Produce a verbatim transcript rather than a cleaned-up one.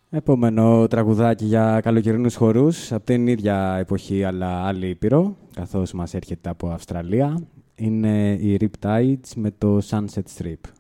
Επόμενο τραγουδάκι για καλοκαιρινούς χορούς, από την ίδια εποχή αλλά άλλη ήπειρο, καθώς μας έρχεται από Αυστραλία, είναι η Riptides με το Sunset Strip.